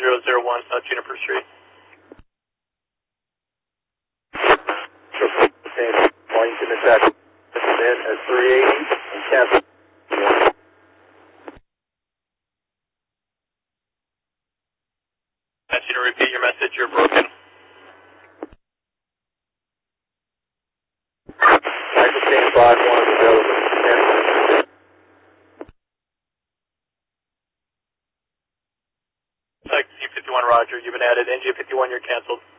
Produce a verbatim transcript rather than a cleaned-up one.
zero zero one South Juniper Street. Washington attack. In at three eighty and cancel. I ask you to repeat your message. You're broken. Michael King five one is available. G fifty-one, Roger. You've been added. N G fifty-one, you're canceled.